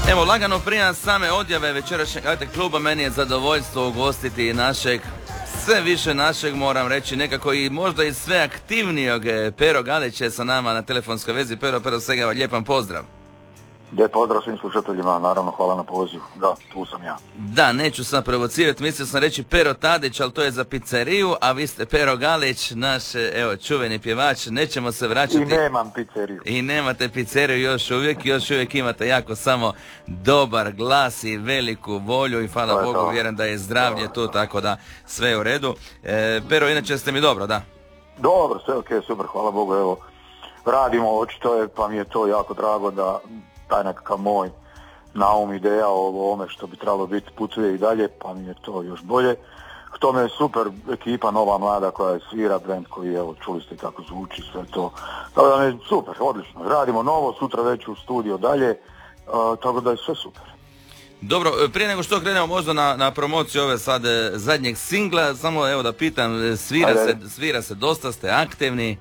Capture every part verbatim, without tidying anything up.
Evo, lagano prije same odjave večerašnjeg kluba, meni je zadovoljstvo ugostiti našeg, sve više našeg, moram reći, nekako i možda i sve aktivnijog Pero Galić je sa nama na telefonskoj vezi. Pero, Pero svega, lijepan pozdrav. Lijep pozdrav svim slušateljima, naravno hvala na pozivu. Da, tu sam ja. Da, neću sam provocirati, mislio sam reći Pero Tadić, ali to je za pizzeriju, a vi ste Pero Galić, naš, evo, čuveni pjevač, nećemo se vraćati. I nemam pizzeriju. I nemate pizzeriju još uvijek, još uvijek imate jako samo dobar glas i veliku volju i hvala Bogu, to. Vjerujem da je zdravlje to, tu, tako da sve je u redu. E, Pero, inače ste mi dobro, da? Dobro, sve ok, super, hvala Bogu, evo, radimo, očito je, pa mi je to jako drago da taj nekakav moj naum, ideja o ovome što bi trebalo biti putuje i dalje, pa mi je to još bolje. K tome je super ekipa, nova mlada koja je svira, band koji, evo, čuli ste kako zvuči sve to. Tako da je super, odlično. Radimo novo, sutra već u studio dalje, uh, tako da je sve super. Dobro, prije nego što krenemo možda na, na promociju ove sad zadnjeg singla, samo evo da pitam, svira se, svira se dosta, ste aktivni?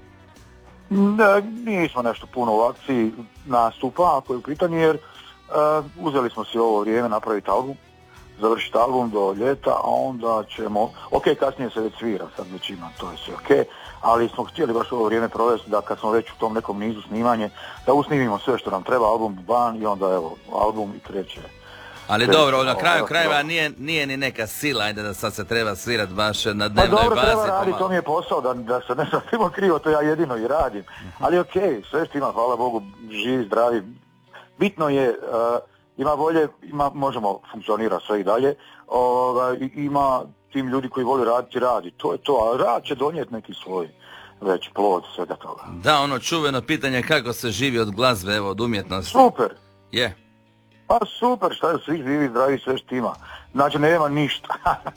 Ne, nismo nešto puno u akciji nastupa, ako je u pitanju, jer uh, uzeli smo si ovo vrijeme napraviti album, završiti album do ljeta, a onda ćemo, ok, kasnije se već svira, sad već ima, to je sve ok, ali smo htjeli baš ovo vrijeme provesti da kad smo već u tom nekom nizu snimanje, da usnimimo sve što nam treba, album van i onda evo, album i kreće. Ali kreće, dobro, na kraju krajeva nije, nije ni neka sila, ajde da sad se treba svirati baš na dnevnoj bazi. Pa dobro, treba raditi, to mi je posao, da, da se ne sasvimo krivo, to ja jedino i radim. Ali ok, sve što ima, hvala Bogu, živi, zdravi. Bitno je, uh, ima volje, ima, možemo funkcionirati sve i dalje, uh, ima tim ljudi koji voli raditi, radi, to je to, a rad će donijeti neki svoj već plod svega toga. Da, ono čuveno pitanje kako se živi od glazbe, evo, od umjetnosti. Super. Je. Yeah. Pa super, šta je, svi živi, zdravi, sve što ima. Znači nema ništa.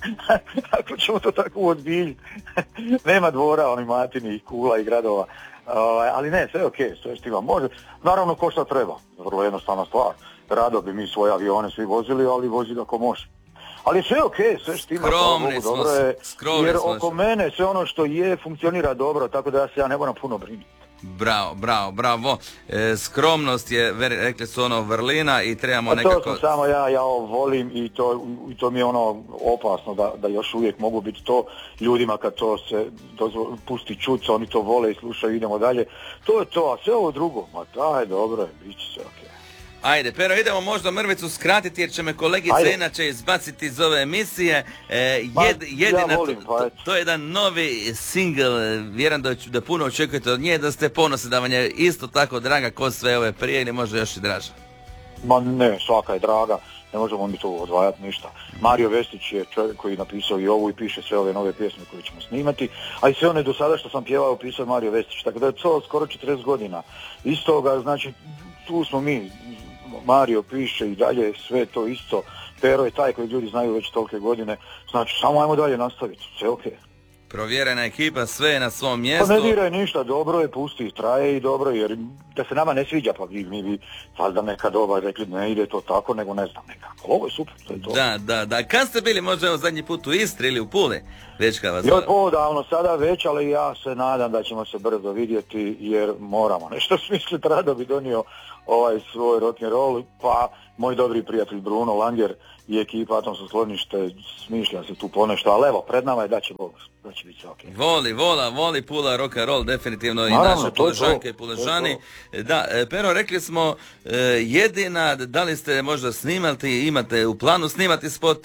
Ako ćemo to tako uozbiljiti. Nema dvora, oni matini, kula i gradova. Uh, ali ne, sve ok, sve što ima. Može, naravno ko šta treba. Vrlo jednostavna stvar. Rado bi mi svoje avione svi vozili, ali vozi ako može. Ali sve ok, sve što ima. Skromni smo se, skromni jer smo oko se. Mene sve ono što je funkcionira dobro, tako da ja se ja ne moram puno brinuti. Bravo, bravo, bravo. E, skromnost je, rekli su ono, vrlina i trebamo a nekako... To sam samo ja, ja volim i to, i to mi je ono opasno da, da još uvijek mogu biti to ljudima kad to se dozvo, pusti čuc, oni to vole i slušaju, idemo dalje. To je to, a sve ovo drugo, ma daj, dobro je, bit će se ok. Ajde, Pero, idemo možda mrvicu skratiti jer će me kolegice Ajde. inače izbaciti iz ove emisije. E, jed, jedina, ja volim, to, to, to je jedan novi single, vjerujem da, da puno očekujete od nje, da ste ponosni, da vam je isto tako draga ko sve ove prije ili možda još i draža. Ma ne, svaka je draga, ne možemo mi to odvajati ništa. Mario Vestić je čovjek koji je napisao i ovu i piše sve ove nove pjesme koje ćemo snimati, a i sve one do sada što sam pjevao pisao Mario Vestić, tako da je to skoro četrdeset godina. Isto ga, znači, tu smo mi. Mario piše i dalje sve to isto, Pero je taj koji ljudi znaju već tolike godine, znači samo ajmo dalje nastaviti, sve ok. Provjerena ekipa, sve je na svom mjestu. Pa ne diraj ništa, dobro je, pusti, traje i dobro, jer da se nama ne sviđa, pa mi, mi bi valjda neka doba rekli ne ide to tako, nego ne znam nekako. Ovo je super, to je to. Da, da, da. Kad ste bili možda evo zadnji put u Istri ili u Puli? Već kad vas... Jo, podavno, sada već, ali ja se nadam da ćemo se brzo vidjeti, jer moramo nešto smisliti, rado bi donio ovaj svoj rock'n'roll, pa moj dobri prijatelj Bruno Langer i ekipa Atomsko sklonište smišlja se tu ponešto, ali evo, pred nama je da će Bog, da će biti sve ok. Voli, vola, voli Pula rock'n'roll, definitivno. Naravno, i naše Puležanke i Puležani. Da, Pero, rekli smo, jedina, da li ste možda snimati, imate u planu snimati spot?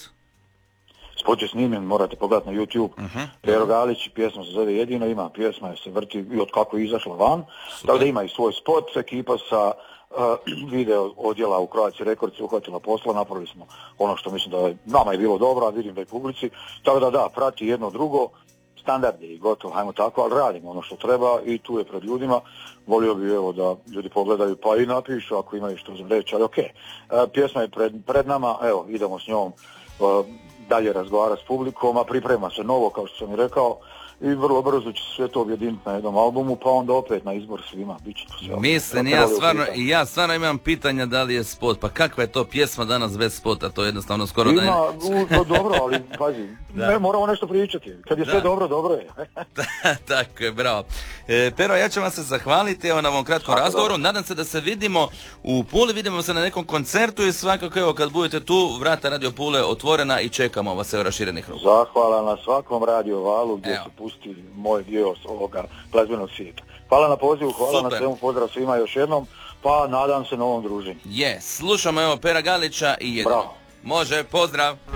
Spot je snimljen, morate pogledati na YouTube. Uh-huh. Pero Galić, pjesma se zove Jedino, ima pjesma se vrti i od kako je izašla van. Tako da ima i svoj spot, ekipa sa uh, video odjela u Croatia Records uhvatila posla, napravili smo ono što mislim da je, nama je bilo dobro, a vidim da je publici. Tako da da, prati jedno drugo, standard je i gotovo, hajmo tako, ali radimo ono što treba i tu je pred ljudima. Volio bi evo da ljudi pogledaju pa i napišu ako imaju što za reći, ali ok. Uh, pjesma je pred, pred nama, evo idemo s njom uh, dalje razgovarati s publikom, a priprema se novo, kao što sam i rekao, i vrlo brzo će sve to objediniti na jednom albumu, pa onda opet na izbor svima, bit će to sve. Mislim, ja stvarno, ja stvarno imam pitanja da li je spot, pa kakva je to pjesma danas bez spota, to je jednostavno skoro... Ima, da u, to dobro, ali pazi, ne, moramo nešto pričati, kad je sve da. dobro, dobro je. Tako je, bravo. E, Pero, ja ću vam se zahvaliti evo, na ovom kratkom Tako razgovoru, dobro. nadam se da se vidimo u Puli, vidimo se na nekom koncertu i svakako evo kad budete tu, vrata Radio Pule otvorena i čekamo vas evo raširenih ruku. Zahvala na svakom radio valu gdje Evo. se pusti moj dio ovoga glazbenog svijeta. Hvala na pozivu, hvala Super. na svemu, pozdrav svima još jednom, pa nadam se novom druženju. Je, slušamo evo Pera Galića i jedino. Bravo. Može, pozdrav.